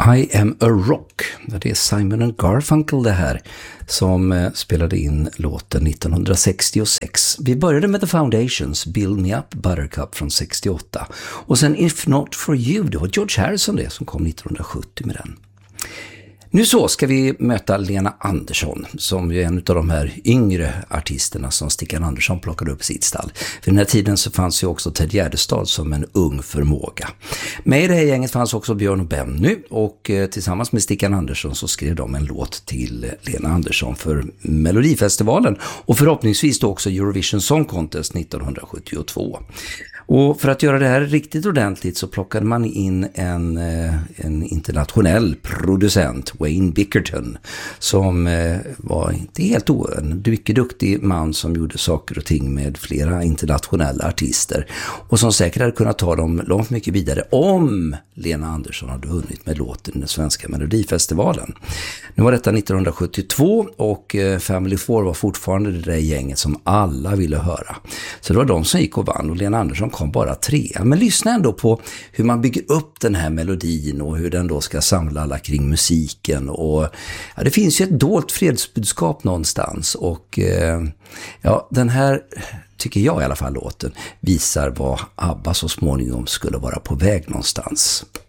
I am a rock. Det är Simon & Garfunkel det här som spelade in låten 1966. Vi började med The Foundations, Build Me Up Buttercup från 68. Och sen If Not For You, det var George Harrison det som kom 1970 med den. Nu så ska vi möta Lena Andersson som är en av de här yngre artisterna som Stickan Andersson plockade upp i sitt stall. För den här tiden så fanns ju också Ted Gärdestad som en ung förmåga. Med i det här gänget fanns också Björn och Benny och tillsammans med Stickan Andersson så skrev de en låt till Lena Andersson för Melodifestivalen och förhoppningsvis då också Eurovision Song Contest 1972. Och för att göra det här riktigt ordentligt så plockade man in en internationell producent, Wayne Bickerton, som var inte helt en mycket duktig man som gjorde saker och ting med flera internationella artister och som säkert hade kunnat ta dem långt mycket vidare om Lena Andersson hade vunnit med låten i den svenska Melodifestivalen. Nu var detta 1972 och Family Four var fortfarande det där gänget som alla ville höra. Så det var de som gick och vann och Lena Andersson kom bara 3. Men lyssna ändå på hur man bygger upp den här melodin och hur den då ska samla alla kring musiken. Och ja, det finns ju ett dolt fredsbudskap någonstans och ja, den här tycker jag i alla fall låten visar vad ABBA så småningom skulle vara på väg någonstans.